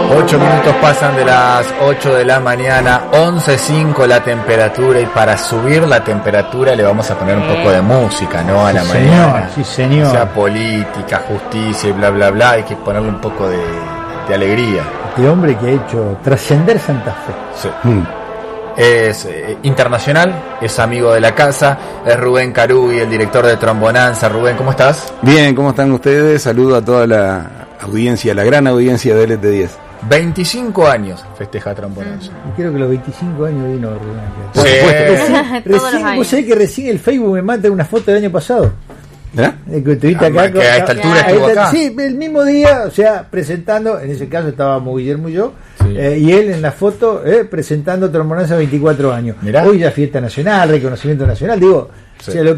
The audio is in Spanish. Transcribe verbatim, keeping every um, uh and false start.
ocho minutos pasan de las ocho de la mañana, once punto cinco la temperatura, y para subir la temperatura le vamos a poner un poco de música, ¿no? A la sí, mañana. Señor, sí, señor. O sea, política, justicia y bla, bla, bla. Hay que ponerle un poco de, de alegría. Este hombre que ha hecho trascender Santa Fe. Sí. Mm. Es eh, internacional, es amigo de la casa, es Rubén Carubi, el director de Trombonanza. Rubén, ¿cómo estás? Bien, ¿cómo están ustedes? Saludo a toda la audiencia, la gran audiencia de L T diez. veinticinco años festeja Trombonanza. Y creo que los veinticinco años vino Rubén. Sí. Recién, recién vos sabés que recién el Facebook me manda una foto del año pasado. ¿Eh? Que estuviste acá, que a esta altura estuvo acá. Sí, el mismo día, o sea, presentando, en ese caso estábamos Guillermo y yo, sí. eh, y él en la foto eh, presentando Trombonanza veinticuatro años. Mirá. Hoy ya fiesta nacional, reconocimiento nacional, digo, sí. O sea, lo